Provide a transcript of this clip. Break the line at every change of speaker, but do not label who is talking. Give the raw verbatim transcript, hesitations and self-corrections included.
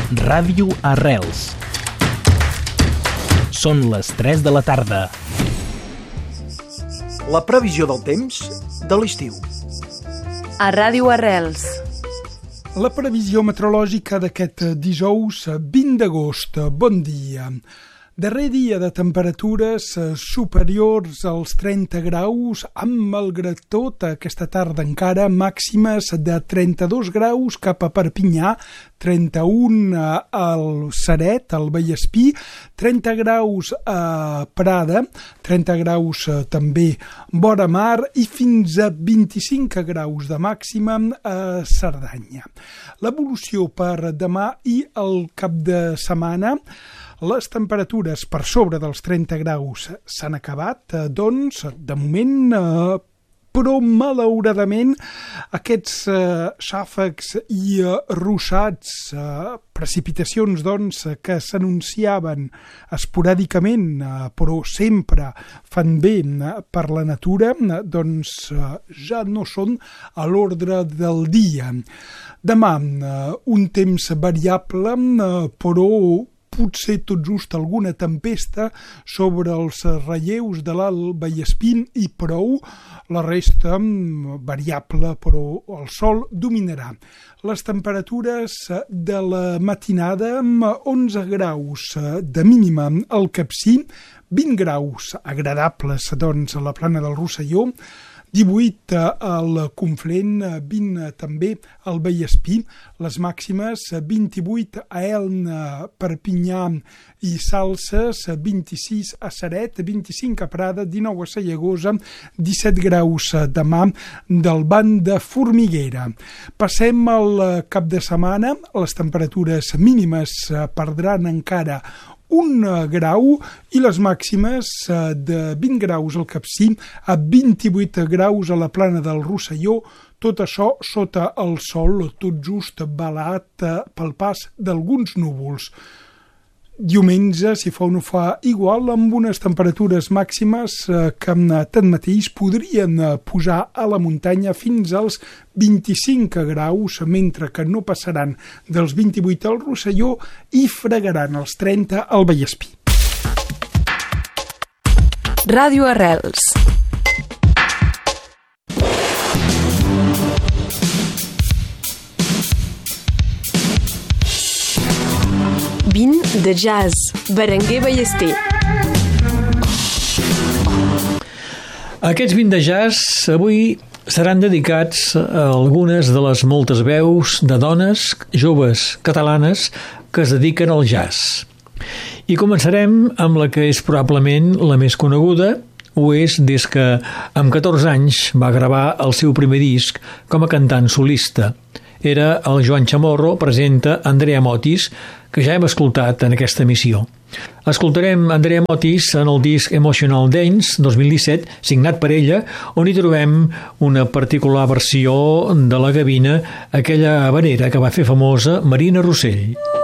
Ràdio Arrels. Són les tres de la tarda.
La previsió del temps de l'estiu.
A Ràdio Arrels.
La previsió meteorològica d'aquest dijous vint d'agost. Bon dia. Darrer dia de temperatures superiors als trenta graus, amb, malgrat tot, aquesta tarda encara màximes de trenta-dos graus cap a Perpinyà, trenta-un al Ceret, al Vallespí, trenta graus a Prada, trenta graus també vora mar i fins a vint-i-cinc graus de màxima a Cerdanya. L'evolució per demà i el cap de setmana: les temperatures per sobre dels trenta graus s'han acabat, doncs, de moment, eh, però malauradament aquests eh, xàfecs i eh, ruixats, eh, precipitacions, doncs, que s'anunciaven esporàdicament, eh, però sempre fan bé eh, per la natura, eh, doncs eh, ja no són a l'ordre del dia. Demà, eh, un temps variable, eh, però potser tot just alguna tempesta sobre els relleus de l'Alt Vallespí i prou. La resta variable, però el sol dominarà. Les temperatures de la matinada: onze graus de mínima al Capcir, vint graus agradables, doncs, a la Plana del Rosselló, divuit al Conflent, vint també al Vallespí, les màximes vint-i-vuit a Elna, Perpinyà i Salses, vint-i-sis a Ceret, vint-i-cinc a Prada, dinou a Sallagosa, disset graus demà del Banc de Formiguera. Passem al cap de setmana. Les temperatures mínimes perdran encara un grau i les màximes de vint graus al Capcir a vint-i-vuit graus a la Plana del Rosselló, tot això sota el sol, tot just velat pel pas d'alguns núvols. Diumenge, si fa o no fa, igual, amb unes temperatures màximes que tanmateix podrien pujar a la muntanya fins als vint-i-cinc graus, mentre que no passaran dels vint-i-vuit al Rosselló i fregaran els trenta al Vallespí.
Ràdio Arrels. vint de jazz, Berenguer Ballester.
Aquests vint de jazz avui seran dedicats a algunes de les moltes veus de dones joves catalanes que es dediquen al jazz. I començarem amb la que és probablement la més coneguda. Ho és des que amb catorze anys va gravar el seu primer disc com a cantant solista. Era el Joan Chamorro presenta Andrea Motis, que ja hem escoltat en aquesta emissió. Escoltarem Andrea Motis en el disc Emotional Dance dos mil disset, signat per ella, on hi trobem una particular versió de la gavina, aquella habanera que va fer famosa Marina Rossell.